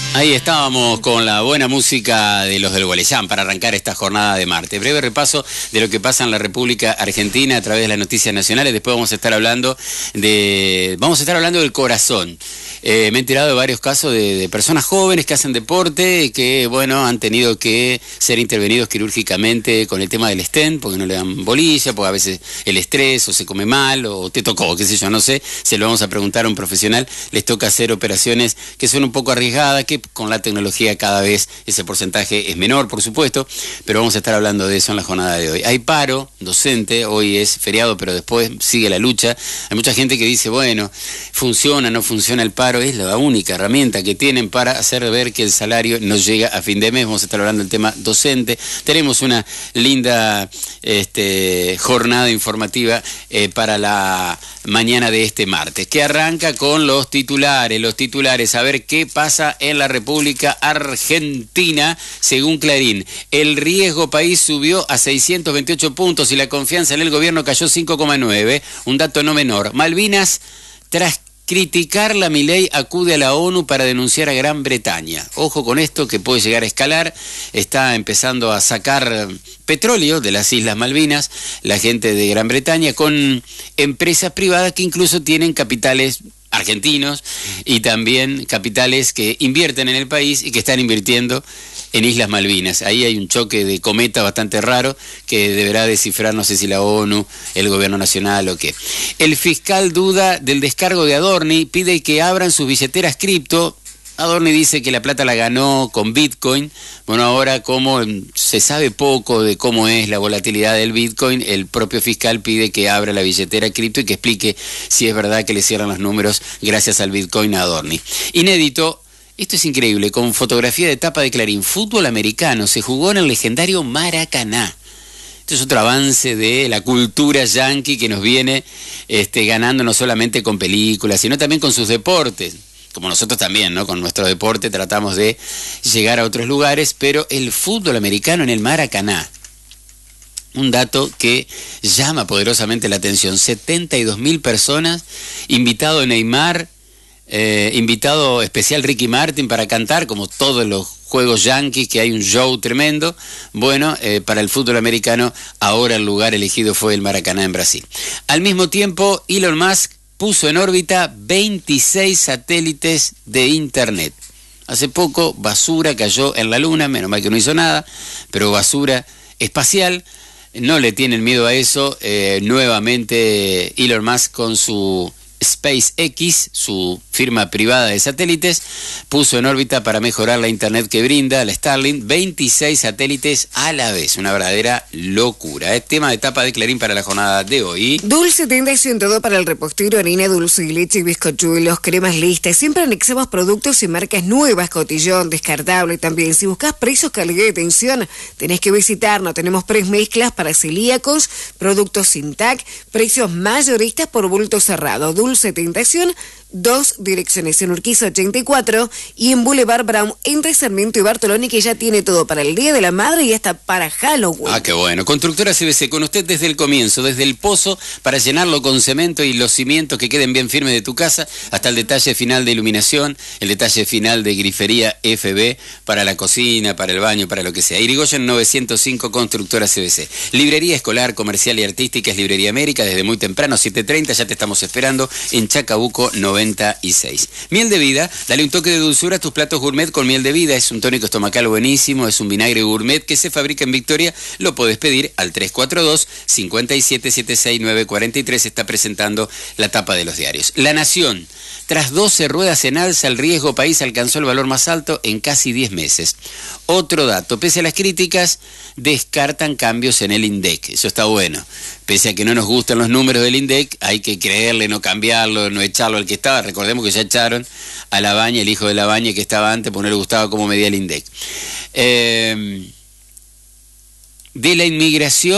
Ahí estábamos con la buena música de los del Gualeyán para arrancar esta jornada de martes. Breve repaso de lo que pasa en la República Argentina a través de las noticias nacionales. Después vamos a estar hablando del corazón. Me he enterado de varios casos de personas jóvenes que hacen deporte y que, bueno, han tenido que ser intervenidos quirúrgicamente con el tema del stent, porque no le dan bolilla, porque a veces el estrés o se come mal o te tocó, qué sé yo, no sé. Se lo vamos a preguntar a un profesional. Les toca hacer operaciones que son un poco arriesgadas, que con la tecnología cada vez ese porcentaje es menor, por supuesto, pero vamos a estar hablando de eso en la jornada de hoy. Hay paro docente, hoy es feriado, pero después sigue la lucha. Hay mucha gente que dice, bueno, funciona, no funciona el paro, es la única herramienta que tienen para hacer ver que el salario no llega a fin de mes. Vamos a estar hablando del tema docente. Tenemos una linda jornada informativa para la mañana de este martes, que arranca con los titulares, a ver qué pasa en la República Argentina. Según Clarín, el riesgo país subió a 628 puntos y la confianza en el gobierno cayó 5,9, un dato no menor. Malvinas, tras criticarla, Milei acude a la ONU para denunciar a Gran Bretaña. Ojo con esto, que puede llegar a escalar. Está empezando a sacar petróleo de las Islas Malvinas la gente de Gran Bretaña, con empresas privadas que incluso tienen capitales argentinos y también capitales que invierten en el país y que están invirtiendo en Islas Malvinas. Ahí hay un choque de cometa bastante raro que deberá descifrar, no sé si la ONU, el gobierno nacional o qué. El fiscal duda del descargo de Adorni, pide que abran sus billeteras cripto. Adorni dice que la plata la ganó con Bitcoin. Bueno, ahora como se sabe poco de cómo es la volatilidad del Bitcoin, el propio fiscal pide que abra la billetera cripto y que explique si es verdad que le cierran los números gracias al Bitcoin a Adorni. Inédito. Esto es increíble, con fotografía de tapa de Clarín. Fútbol americano, se jugó en el legendario Maracaná. Esto es otro avance de la cultura yanqui que nos viene ganando no solamente con películas, sino también con sus deportes. Como nosotros también, ¿no? Con nuestro deporte tratamos de llegar a otros lugares, pero el fútbol americano en el Maracaná. Un dato que llama poderosamente la atención. 72.000 personas, invitado Neymar, invitado especial Ricky Martin para cantar, como todos los juegos yanquis, que hay un show tremendo. Bueno, para el fútbol americano ahora el lugar elegido fue el Maracaná en Brasil. Al mismo tiempo, Elon Musk puso en órbita 26 satélites de internet. Hace poco basura cayó en la luna, menos mal que no hizo nada, pero basura espacial. No le tienen miedo a eso. Nuevamente Elon Musk con su SpaceX, su firma privada de satélites, puso en órbita para mejorar la internet que brinda la Starlink 26 satélites a la vez. Una verdadera locura. Es tema de tapa de Clarín para la jornada de hoy. Dulce Tentación, todo para el repostero, harina, dulce y leche, bizcochuelos, cremas listas. Siempre anexamos productos y marcas nuevas, cotillón, descartable también. Si buscas precios, calidad y atención, tenés que visitarnos. Tenemos premezclas para celíacos, productos sin TAC, precios mayoristas por bulto cerrado. Dulce Tentación, 2 direcciones, en Urquiza 84 y en Boulevard Brown, entre Sarmiento y Bartoloni, que ya tiene todo para el Día de la Madre y hasta para Halloween. Ah, qué bueno. Constructora CBC, con usted desde el comienzo, desde el pozo para llenarlo con cemento y los cimientos que queden bien firmes de tu casa, hasta el detalle final de iluminación, el detalle final de grifería FB para la cocina, para el baño, para lo que sea. Irigoyen 905, Constructora CBC. Librería escolar, comercial y artística es Librería América, desde muy temprano, 7:30, ya te estamos esperando en Chacabuco 96. Miel de Vida, dale un toque de dulzura a tus platos gourmet con Miel de Vida. Es un tónico estomacal buenísimo, es un vinagre gourmet que se fabrica en Victoria. Lo podés pedir al 342-5776943. Está presentando la tapa de los diarios. La Nación. Tras 12 ruedas en alza, el riesgo país alcanzó el valor más alto en casi 10 meses. Otro dato, pese a las críticas, descartan cambios en el INDEC. Eso está bueno. Pese a que no nos gustan los números del INDEC, hay que creerle, no cambiarlo, no echarlo al que estaba. Recordemos que ya echaron a Labaña, el hijo de Labaña que estaba antes, porque no le gustaba cómo medía el INDEC. De la inmigración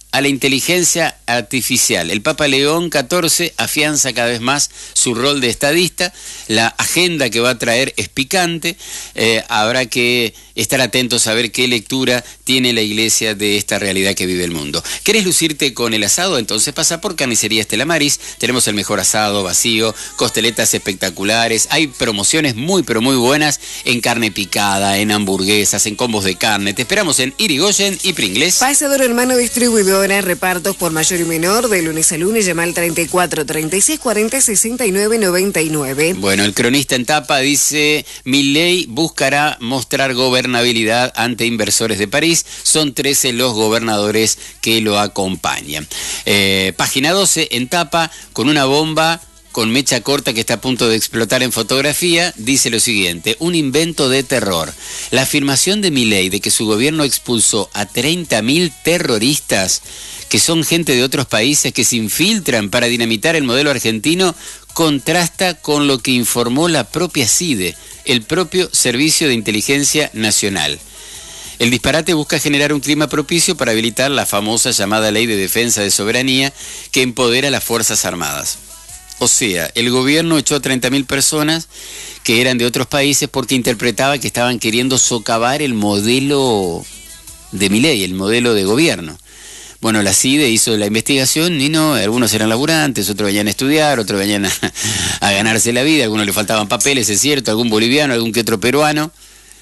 a la inteligencia artificial. El Papa León XIV afianza cada vez más su rol de estadista. La agenda que va a traer es picante. Habrá que estar atentos a ver qué lectura tiene la Iglesia de esta realidad que vive el mundo. ¿Querés lucirte con el asado? Entonces pasa por Carnicería Estela Maris. Tenemos el mejor asado vacío, costeletas espectaculares. Hay promociones muy pero muy buenas en carne picada, en hamburguesas, en combos de carne. Te esperamos en Irigoyen y Pringles. Pasador Hermano Distribuidora, repartos por mayor y menor, de lunes a lunes, llama al 34 36 40 69 99. Bueno, el cronista en tapa dice: Milei buscará mostrar gobernabilidad ante inversores de París. Son 13 los gobernadores que lo acompañan. Página 12 en tapa, con una bomba con mecha corta que está a punto de explotar en fotografía, dice lo siguiente: un invento de terror. La afirmación de Milei de que su gobierno expulsó a 30.000 terroristas, que son gente de otros países que se infiltran para dinamitar el modelo argentino, contrasta con lo que informó la propia CIDE, el propio Servicio de Inteligencia Nacional. El disparate busca generar un clima propicio para habilitar la famosa llamada Ley de Defensa de Soberanía que empodera a las Fuerzas Armadas. O sea, el gobierno echó a 30.000 personas que eran de otros países porque interpretaba que estaban queriendo socavar el modelo de Milei, el modelo de gobierno. Bueno, la CIDE hizo la investigación y no, algunos eran laburantes, otros venían a estudiar, otros venían a ganarse la vida, a algunos le faltaban papeles, es cierto, algún boliviano, algún que otro peruano,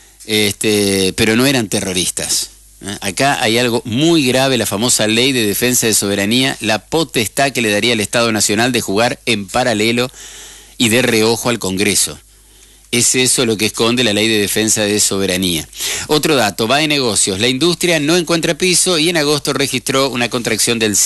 pero no eran terroristas. Acá hay algo muy grave, la famosa Ley de Defensa de Soberanía, la potestad que le daría al Estado Nacional de jugar en paralelo y de reojo al Congreso. Es eso lo que esconde la Ley de Defensa de Soberanía. Otro dato, va de negocios. La industria no encuentra piso y en agosto registró una contracción del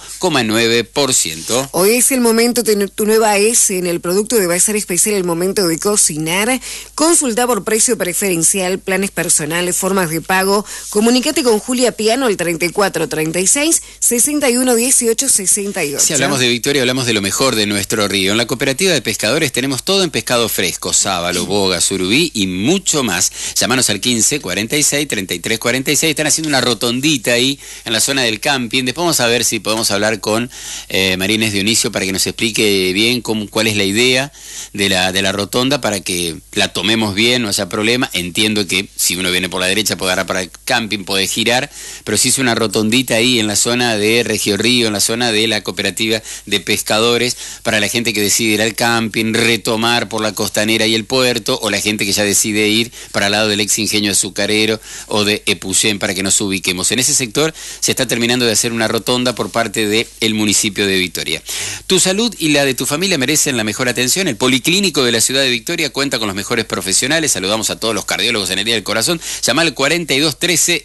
5,9%. Hoy es el momento de tu nueva S en el producto de Bazar Especial, el momento de cocinar. Consulta por precio preferencial, planes personales, formas de pago. Comunícate con Julia Piano al 34 36 61 18 68. Si hablamos de Victoria, hablamos de lo mejor de nuestro río. En la cooperativa de pescadores tenemos todo en pescado fresco, sábalo, boga, surubí y mucho más. Llámanos al 15 46 33 46. Están haciendo una rotondita ahí en la zona del camping. Después vamos a ver si podemos hablar con María Inés Dionisio para que nos explique bien cuál es la idea de la rotonda para que la tomemos bien, no haya problema. Entiendo que si uno viene por la derecha puede agarrar para el camping, puede girar, pero si es una rotondita ahí en la zona de Regio Río, en la zona de la cooperativa de pescadores, para la gente que decide ir al camping, retomar por la costanera y el puerto, o la gente que ya decide ir para el lado del ex ingenio azucarero o de Epuyén, para que nos ubiquemos. En ese sector se está terminando de hacer una rotonda por parte del municipio de Victoria. Tu salud y la de tu familia merecen la mejor atención. El Policlínico de la ciudad de Victoria cuenta con los mejores profesionales. Saludamos a todos los cardiólogos en el Día del Corazón. Llama al 42 13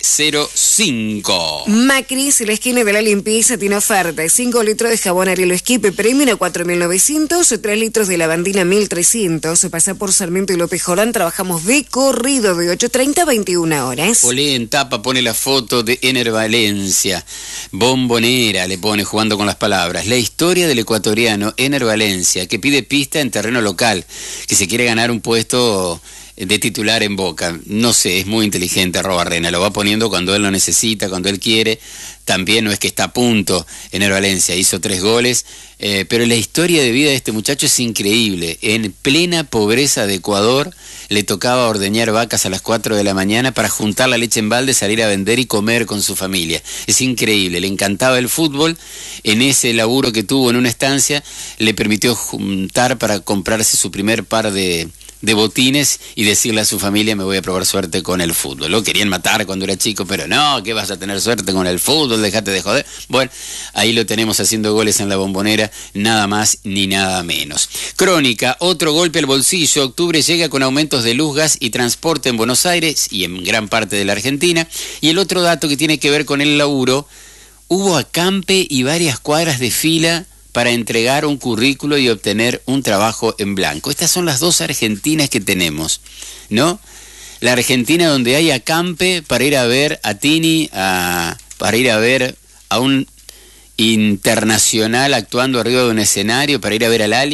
05. Macris, la esquina de la limpieza, tiene oferta: 5 litros de jabón Ariel Esquipe Premium a 4.900, 3 litros de lavandina 1.300. Pasa por Sarmiento y López Jordán, trabajamos de corrido de 8:30 a 21 horas. Olé en tapa pone la foto de Ener Valencia, bombonera le pone, jugando con las palabras, la historia del ecuatoriano Ener Valencia, que pide pista en terreno local, que se quiere ganar un puesto de titular en Boca. No sé, es muy inteligente Arrobarrena, lo va poniendo cuando él lo necesita, cuando él quiere. También no es que está a punto Ener Valencia, hizo 3 goles, pero la historia de vida de este muchacho es increíble. En plena pobreza de Ecuador le tocaba ordeñar vacas a las 4 de la mañana para juntar la leche en balde, salir a vender y comer con su familia. Es increíble, le encantaba el fútbol. En ese laburo que tuvo en una estancia le permitió juntar para comprarse su primer par de botines y decirle a su familia: me voy a probar suerte con el fútbol. Lo querían matar cuando era chico, pero no, que vas a tener suerte con el fútbol, dejate de joder. Bueno, ahí lo tenemos haciendo goles en la Bombonera, nada más ni nada menos. Crónica, otro golpe al bolsillo. Octubre llega con aumentos de luz, gas y transporte en Buenos Aires y en gran parte de la Argentina. Y el otro dato que tiene que ver con el laburo: hubo acampe y varias cuadras de fila para entregar un currículo y obtener un trabajo en blanco. Estas son las dos Argentinas que tenemos, ¿no? La Argentina donde hay acampe para ir a ver a Tini, para ir a ver a un internacional actuando arriba de un escenario, para ir a ver a Lali,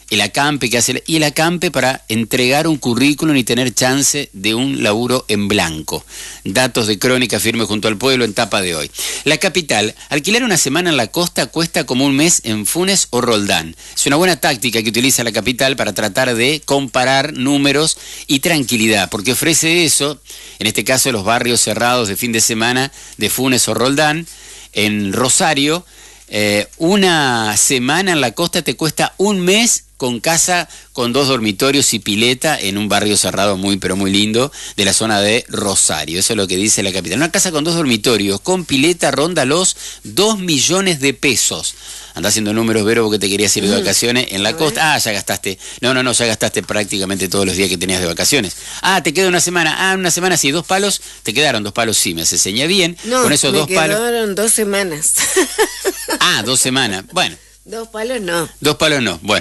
el acampe que hace, y el acampe para entregar un currículum y tener chance de un laburo en blanco. Datos de Crónica Firme junto al pueblo en tapa de hoy. La Capital, alquilar una semana en la costa cuesta como un mes en Funes o Roldán. Es una buena táctica que utiliza La Capital para tratar de comparar números y tranquilidad, porque ofrece eso, en este caso los barrios cerrados de fin de semana de Funes o Roldán. En Rosario, una semana en la costa te cuesta un mes con casa con 2 dormitorios y pileta en un barrio cerrado muy pero muy lindo de la zona de Rosario. Eso es lo que dice La Capital. Una casa con 2 dormitorios con pileta ronda los 2 millones de pesos. Andá haciendo números, Vero, porque te querías ir de vacaciones en la costa. Ah, ya gastaste. No, ya gastaste prácticamente todos los días que tenías de vacaciones. Ah, te queda una semana. Ah, una semana sí, 2 palos. Te quedaron 2 palos, sí, me hace seña bien. No, con esos 2 palos. Me quedaron 2 semanas. Ah, 2 semanas. Bueno. 2 palos no. 2 palos no. Bueno.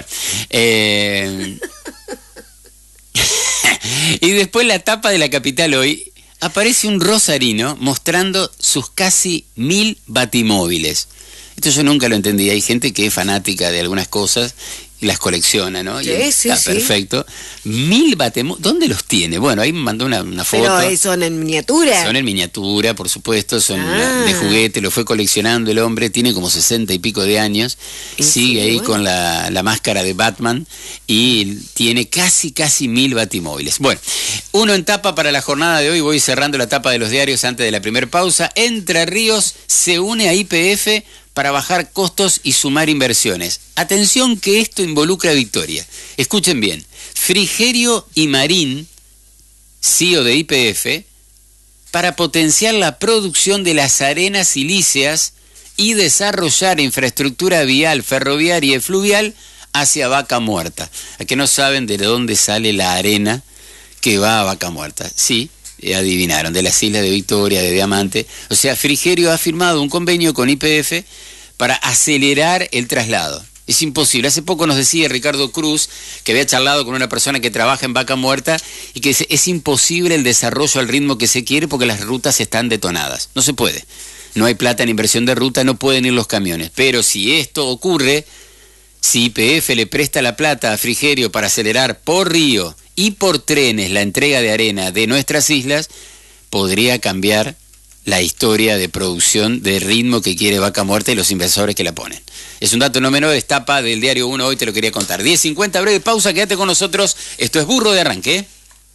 Y después la tapa de La Capital hoy aparece un rosarino mostrando sus casi 1000 batimóviles. Esto yo nunca lo entendí. Hay gente que es fanática de algunas cosas y las colecciona, ¿no? Sí, y está perfecto. 1000 batimóviles. ¿Dónde los tiene? Bueno, ahí me mandó una foto. Pero son en miniatura. Son en miniatura, por supuesto, son de juguete, lo fue coleccionando el hombre, tiene como 60 y pico de años, sigue ahí con la máscara de Batman y tiene casi 1000 batimóviles. Bueno, uno en tapa para la jornada de hoy, voy cerrando la tapa de los diarios antes de la primer pausa. Entre Ríos se une a YPF para bajar costos y sumar inversiones. Atención que esto involucra a Victoria. Escuchen bien. Frigerio y Marín, CEO de YPF, para potenciar la producción de las arenas silíceas y desarrollar infraestructura vial, ferroviaria y fluvial hacia Vaca Muerta. ¿A qué no saben de dónde sale la arena que va a Vaca Muerta? Sí, adivinaron, de las islas de Victoria, de Diamante. O sea, Frigerio ha firmado un convenio con YPF para acelerar el traslado. Es imposible. Hace poco nos decía Ricardo Cruz que había charlado con una persona que trabaja en Vaca Muerta y que es imposible el desarrollo al ritmo que se quiere porque las rutas están detonadas. No se puede. No hay plata en inversión de ruta, no pueden ir los camiones. Pero si esto ocurre, si YPF le presta la plata a Frigerio para acelerar por río y por trenes la entrega de arena de nuestras islas, podría cambiar la historia de producción de ritmo que quiere Vaca Muerta y los inversores que la ponen. Es un dato no menor, es tapa del Diario 1, hoy te lo quería contar. 10:50, breve pausa, quédate con nosotros. Esto es Burro de Arranque.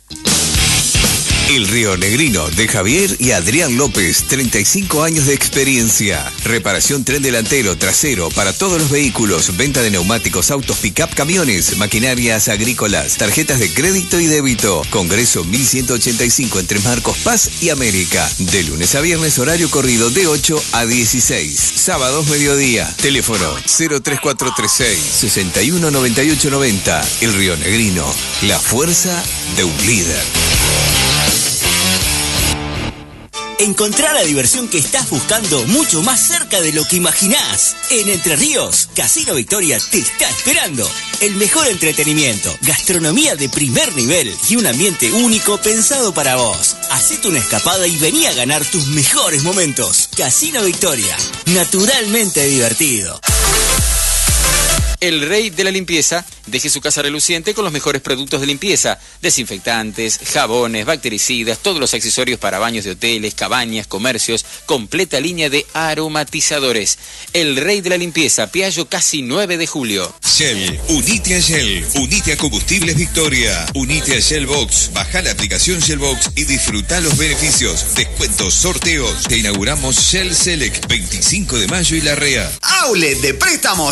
El Río Negrino de Javier y Adrián López, 35 años de experiencia. Reparación tren delantero, trasero para todos los vehículos, venta de neumáticos, autos, pick-up, camiones, maquinarias agrícolas, tarjetas de crédito y débito. Congreso 1185 entre Marcos Paz y América. De lunes a viernes, horario corrido de 8 a 16. Sábados mediodía. Teléfono 03436 619890. El Río Negrino, la fuerza de un líder. Encontrá la diversión que estás buscando mucho más cerca de lo que imaginás. En Entre Ríos, Casino Victoria te está esperando. El mejor entretenimiento, gastronomía de primer nivel y un ambiente único pensado para vos. Hacete una escapada y vení a ganar tus mejores momentos. Casino Victoria, naturalmente divertido. El rey de la limpieza, deje su casa reluciente con los mejores productos de limpieza, desinfectantes, jabones, bactericidas, todos los accesorios para baños de hoteles, cabañas, comercios, completa línea de aromatizadores. El rey de la limpieza, Piaggio casi 9 de julio. Shell, unite a Shell, unite a Combustibles Victoria, unite a Shell Box, baja la aplicación Shell Box y disfruta los beneficios, descuentos, sorteos. Te inauguramos Shell Select, 25 de mayo y Larrea. Outlet de préstamos